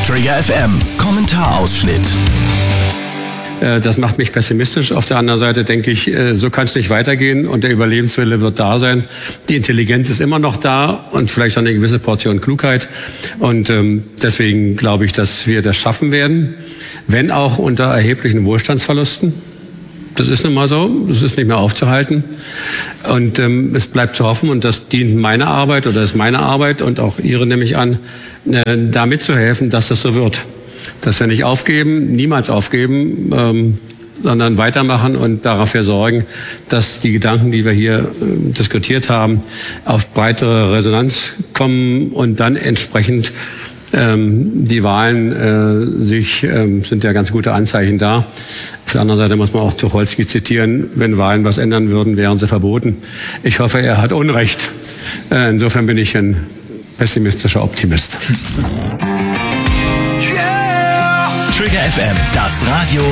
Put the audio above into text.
Trigger FM, Kommentarausschnitt. Das macht mich pessimistisch. Auf der anderen Seite denke ich, so kann es nicht weitergehen und der Überlebenswille wird da sein. Die Intelligenz ist immer noch da und vielleicht auch eine gewisse Portion Klugheit. Und deswegen glaube ich, dass wir das schaffen werden, wenn auch unter erheblichen Wohlstandsverlusten. Das ist nun mal so, das ist nicht mehr aufzuhalten. Und es bleibt zu hoffen, und das dient meiner Arbeit oder ist meine Arbeit und auch Ihre nehme ich an, da mitzuhelfen, dass das so wird. Dass wir nicht aufgeben, niemals aufgeben, sondern weitermachen und dafür sorgen, dass die Gedanken, die wir hier diskutiert haben, auf breitere Resonanz kommen und dann entsprechend die Wahlen sind ja ganz gute Anzeichen da. Auf der anderen Seite muss man auch Tucholsky zitieren, wenn Wahlen was ändern würden, wären sie verboten. Ich hoffe, er hat Unrecht. Insofern bin ich ein pessimistischer Optimist. Trigger FM, das Radio